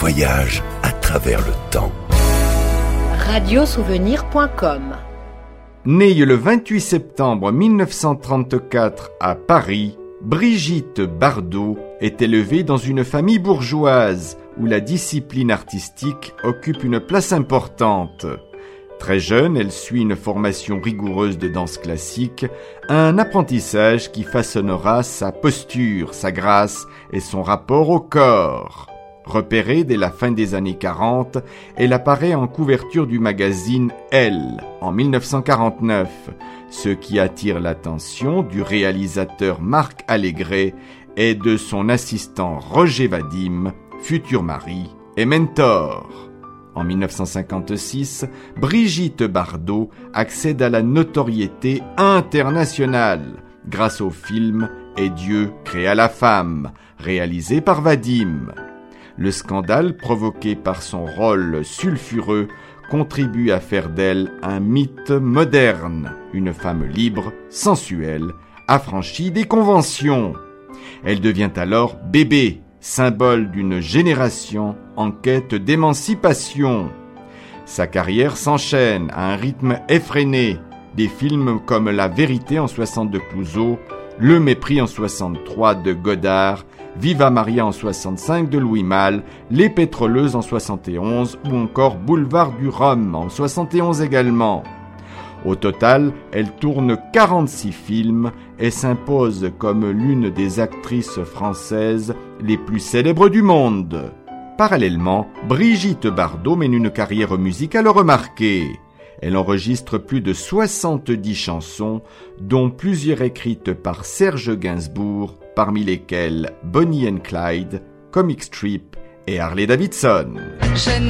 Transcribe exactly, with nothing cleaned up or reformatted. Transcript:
voyage à travers le temps. radiosouvenir point com. Née le vingt-huit septembre mille neuf cent trente-quatre à Paris, Brigitte Bardot est élevée dans une famille bourgeoise où la discipline artistique occupe une place importante. Très jeune, elle suit une formation rigoureuse de danse classique, un apprentissage qui façonnera sa posture, sa grâce et son rapport au corps. Repérée dès la fin des années quarante, elle apparaît en couverture du magazine Elle en mille neuf cent quarante-neuf, ce qui attire l'attention du réalisateur Marc Allégret et de son assistant Roger Vadim, futur mari et mentor. En mille neuf cent cinquante-six, Brigitte Bardot accède à la notoriété internationale grâce au film « Et Dieu créa la femme », réalisé par Vadim. Le scandale provoqué par son rôle sulfureux contribue à faire d'elle un mythe moderne, une femme libre, sensuelle, affranchie des conventions. Elle devient alors bébé, symbole d'une génération en quête d'émancipation. Sa carrière s'enchaîne à un rythme effréné. Des films comme La Vérité en soixante de Clouzot, Le Mépris en soixante-trois de Godard, Viva Maria en soixante-cinq de Louis Malle, Les Pétroleuses en soixante et onze ou encore Boulevard du Rhum en soixante et onze également. Au total, elle tourne quarante-six films et s'impose comme l'une des actrices françaises les plus célèbres du monde. Parallèlement, Brigitte Bardot mène une carrière musicale remarquée. Elle enregistre plus de soixante-dix chansons, dont plusieurs écrites par Serge Gainsbourg, parmi lesquelles Bonnie and Clyde, Comic Strip et Harley Davidson.